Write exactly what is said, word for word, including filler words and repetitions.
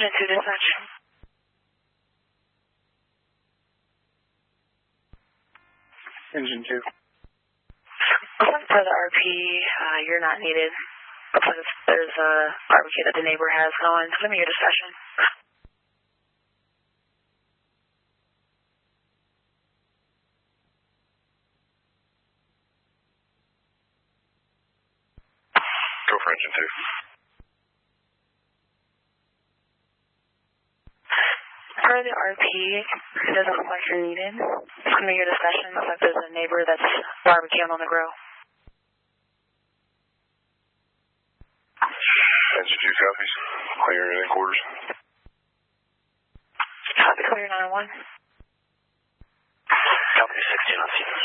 Engine two dispatch. Engine two. Looks like for the R P, uh, you're not needed. Looks like there's a barbecue that the neighbor has going. So give me your discussion. Go for engine two. For the R P, it doesn't look like you're needed. Just give me your discussion. Looks like there's a neighbor that's barbecuing on the grill. Engine two copies. Clear in quarters. Copy, clear nine one. Copy sixteen on scene.